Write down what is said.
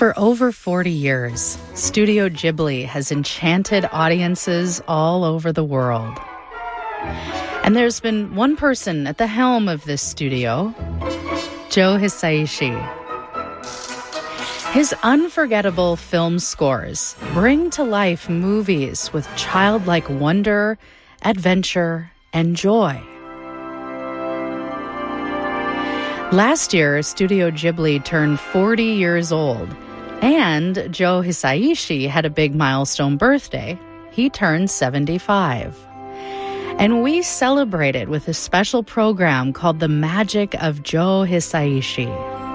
For over 40 years, Studio Ghibli has enchanted audiences all over the world. And there's been one person at the helm of this studio, Joe Hisaishi. His unforgettable film scores bring to life movies with childlike wonder, adventure, and joy. Last year, Studio Ghibli turned 40 years old, and Joe Hisaishi had a big milestone birthday. He turned 75. And we celebrated with a special program called The Magic of Joe Hisaishi.